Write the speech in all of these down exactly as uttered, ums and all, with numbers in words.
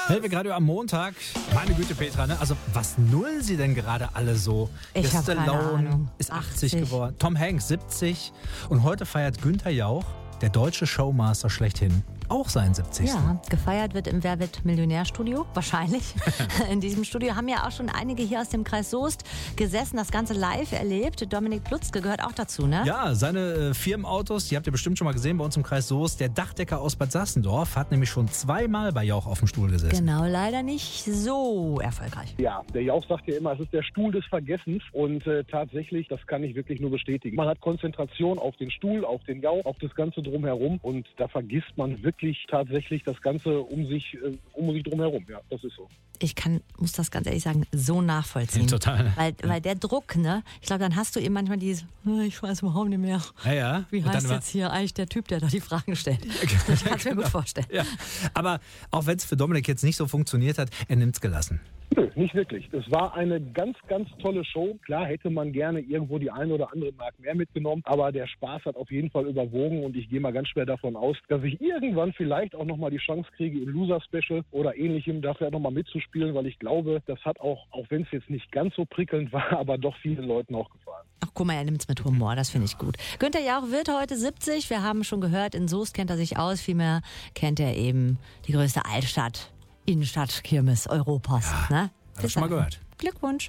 Hellweg Radio am Montag. Meine Güte, Petra, ne? Also was nullen sie denn gerade alle so? Ich habe keine Ahnung. Ist achtzig geworden. Tom Hanks siebzig. Und heute feiert Günther Jauch, der deutsche Showmaster schlechthin, auch seinen siebzigsten. Ja, gefeiert wird im Wer wird Millionär-Studio, wahrscheinlich. In diesem Studio haben ja auch schon einige hier aus dem Kreis Soest gesessen, das Ganze live erlebt. Dominik Plutzke gehört auch dazu, ne? Ja, seine äh, Firmenautos, die habt ihr bestimmt schon mal gesehen bei uns im Kreis Soest. Der Dachdecker aus Bad Sassendorf hat nämlich schon zweimal bei Jauch auf dem Stuhl gesessen. Genau, leider nicht so erfolgreich. Ja, der Jauch sagt ja immer, es ist der Stuhl des Vergessens und äh, tatsächlich, das kann ich wirklich nur bestätigen. Man hat Konzentration auf den Stuhl, auf den Jauch, auf das Ganze drumherum und da vergisst man wirklich tatsächlich das Ganze um sich, äh, um sich drumherum. Ja, das ist so. Ich kann, muss das ganz ehrlich sagen, so nachvollziehen. Ja, total. Weil, weil der Druck, ne? Ich glaube, dann hast du eben manchmal dieses, ich weiß überhaupt nicht mehr. Ja, ja. Wie Und heißt dann jetzt hier eigentlich der Typ, der da die Fragen stellt? Ich kann es mir gut vorstellen. Ja. Aber auch wenn es für Dominik jetzt nicht so funktioniert hat, er nimmt es gelassen. Nö, nicht wirklich. Es war eine ganz, ganz tolle Show. Klar hätte man gerne irgendwo die eine oder andere Mark mehr mitgenommen, aber der Spaß hat auf jeden Fall überwogen und ich gehe mal ganz schwer davon aus, dass ich irgendwann vielleicht auch nochmal die Chance kriege, im Loser-Special oder ähnlichem dafür nochmal mitzuspielen, weil ich glaube, das hat auch, auch wenn es jetzt nicht ganz so prickelnd war, aber doch vielen Leuten auch gefallen. Ach, guck mal, er nimmt es mit Humor, das finde ich gut. Günther Jauch wird heute siebzig. Wir haben schon gehört, in Soest kennt er sich aus. Vielmehr kennt er eben die größte Altstadt, Innenstadt-Kirmes Europas. Ja. Ne? Hab ich schon mal gehört. Glückwunsch.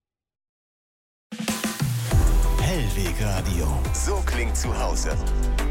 Hellweg Radio. So klingt zu Hause.